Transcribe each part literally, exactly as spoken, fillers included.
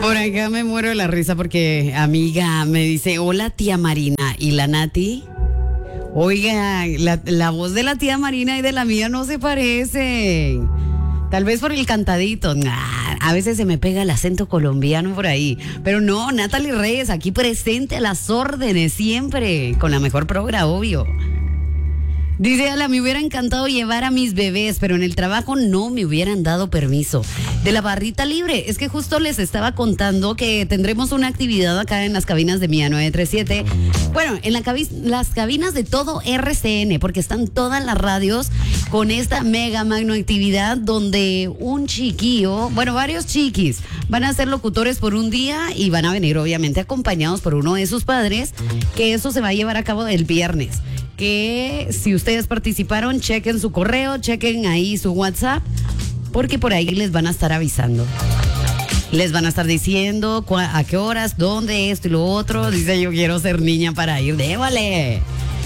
Por acá me muero de la risa porque amiga me dice, hola tía Marina, ¿y la Nati? Oiga, la, la voz de la tía Marina y de la mía no se parecen. Tal vez por el cantadito. Nah, a veces se me pega el acento colombiano por ahí. Pero no, Natalie Reyes, aquí presente a las órdenes siempre. Con la mejor progra, obvio. Dice, Ala, me hubiera encantado llevar a mis bebés, pero en el trabajo no me hubieran dado permiso. De la barrita libre, es que justo les estaba contando que tendremos una actividad acá en las cabinas de Mía nueve tres siete. Bueno, en la cabi- las cabinas de todo R C N, porque están todas las radios con esta mega magno actividad donde un chiquillo, bueno, varios chiquis, van a ser locutores por un día y van a venir obviamente acompañados por uno de sus padres, que eso se va a llevar a cabo el viernes. Que si ustedes participaron, chequen su correo, chequen ahí su WhatsApp, porque por ahí les van a estar avisando. Les van a estar diciendo cua- a qué horas, dónde, esto y lo otro. Dice, yo quiero ser niña para ir, dévale.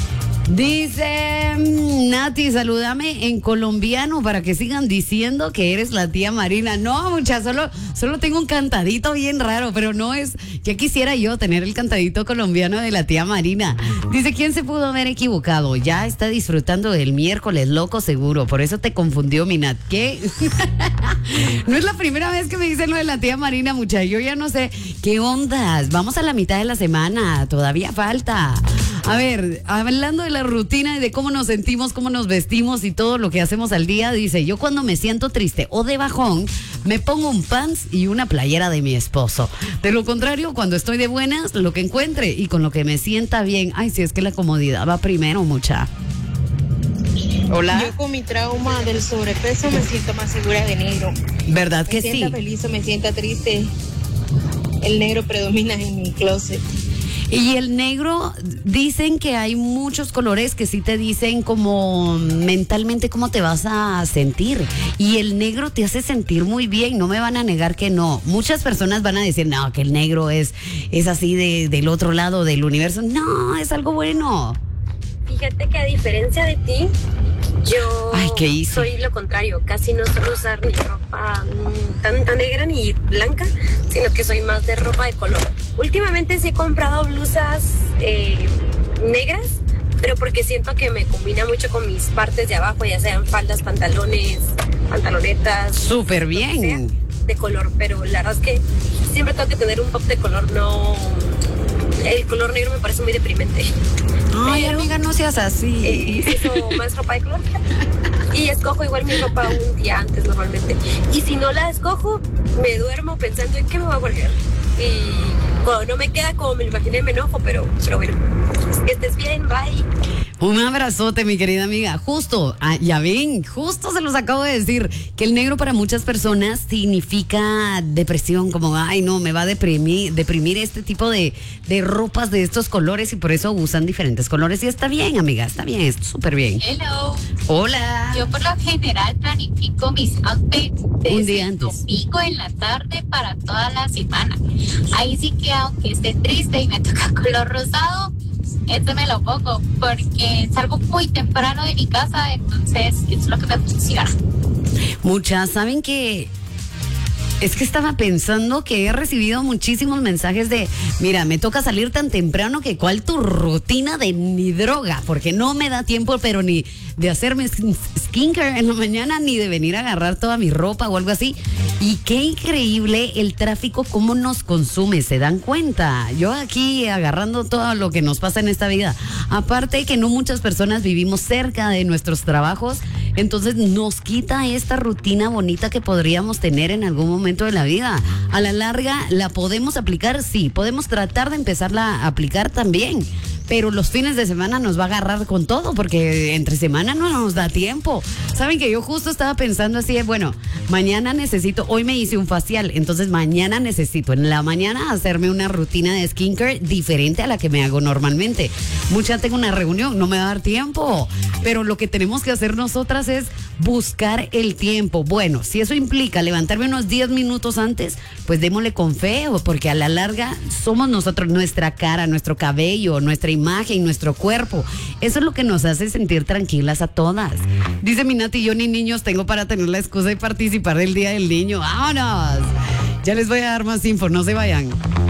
Dice, Nati, salúdame en colombiano para que sigan diciendo que eres la tía Marina. No, mucha, solo, solo tengo un cantadito bien raro, pero no es, ya quisiera yo tener el cantadito colombiano de la tía Marina. Dice, ¿quién se pudo haber equivocado? Ya está disfrutando del miércoles, loco seguro, por eso te confundió mi Nat. ¿Qué? No es la primera vez que me dicen lo de la tía Marina, mucha, yo ya no sé qué ondas. Vamos a la mitad de la semana, todavía falta. A ver, hablando de la rutina y de cómo nos sentimos, cómo nos vestimos y todo lo que hacemos al día, dice, yo cuando me siento triste o de bajón, me pongo un pants y una playera de mi esposo. De lo contrario, cuando estoy de buenas, lo que encuentre y con lo que me sienta bien. Ay, si es que la comodidad va primero, mucha. Hola. Yo con mi trauma del sobrepeso me siento más segura de negro. ¿Verdad que sí? Me sienta feliz o me sienta triste, el negro predomina en mi closet. Y el negro, dicen que hay muchos colores que sí te dicen como mentalmente cómo te vas a sentir. Y el negro te hace sentir muy bien, no me van a negar que no. Muchas personas van a decir, no, que el negro es, es así de, del otro lado del universo. No, es algo bueno. Fíjate que a diferencia de ti, yo Ay, ¿qué hice? soy lo contrario. Casi no suelo usar ni ropa mm, tan, tan negra ni blanca, sino que soy más de ropa de color. Últimamente sí he comprado blusas eh, negras, pero porque siento que me combina mucho con mis partes de abajo, ya sean faldas, pantalones, pantalonetas. Súper bien. Sea, de color, pero la verdad es que siempre tengo que tener un pop de color, no... El color negro me parece muy deprimente. Ay, Pero, amiga, no seas así. Eh, necesito más ropa de color. Y escojo igual mi ropa un día antes normalmente. Y si no la escojo, me duermo pensando en qué me voy a poner. Y cuando no me queda como me lo imaginé, me enojo, pero, pero bueno. Que estés bien, bye. Un abrazote, mi querida amiga. Justo, ah, ya ven, justo se los acabo de decir, que el negro para muchas personas significa depresión, como, ay, no, me va a deprimir, deprimir este tipo de, de ropas de estos colores y por eso usan diferentes colores. Y está bien, amiga, está bien, está súper bien. Hello. Hola. Yo por lo general planifico mis outfits desde Un día el antes. domingo en la tarde para toda la semana. Ahí sí que aunque esté triste y me toca color rosado, este me lo pongo porque salgo muy temprano de mi casa, entonces es lo que me funciona. Muchas saben que es que estaba pensando que he recibido muchísimos mensajes de, mira, me toca salir tan temprano que cuál tu rutina de ni droga, porque no me da tiempo, pero ni de hacerme skincare en la mañana, ni de venir a agarrar toda mi ropa o algo así. Y qué increíble el tráfico, cómo nos consume, ¿se dan cuenta? Yo aquí agarrando todo lo que nos pasa en esta vida. Aparte que no muchas personas vivimos cerca de nuestros trabajos, entonces nos quita esta rutina bonita que podríamos tener en algún momento de la vida. A la larga, ¿la podemos aplicar? Sí, podemos tratar de empezarla a aplicar también. Pero los fines de semana nos va a agarrar con todo, porque entre semana no nos da tiempo. Saben que yo justo estaba pensando así, de, bueno, mañana necesito, hoy me hice un facial, entonces mañana necesito en la mañana hacerme una rutina de skincare diferente a la que me hago normalmente. Mucha tengo una reunión, no me va a dar tiempo, pero lo que tenemos que hacer nosotras es buscar el tiempo. Bueno, si eso implica levantarme unos diez minutos antes, pues démosle con fe, porque a la larga somos nosotros, nuestra cara, nuestro cabello, nuestra imagen, nuestro cuerpo. Eso es lo que nos hace sentir tranquilas a todas. Dice mi Nati, yo ni niños tengo para tener la excusa de participar del Día del Niño. ¡Vámonos! Ya les voy a dar más info, no se vayan.